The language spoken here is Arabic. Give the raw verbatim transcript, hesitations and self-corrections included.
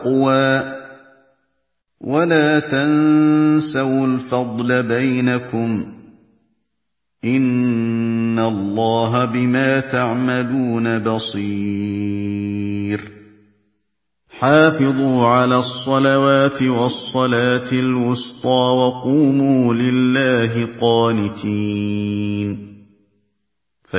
التَّقْوَىٰ وَلَا تَنسَوُا الْفَضْلَ بَيْنَكُمْ ۚ إِنَّ اللَّهَ بِمَا تَعْمَلُونَ بَصِيرٌ حافظوا على الصلوات والصلاة الوسطى وقوموا لله قانتين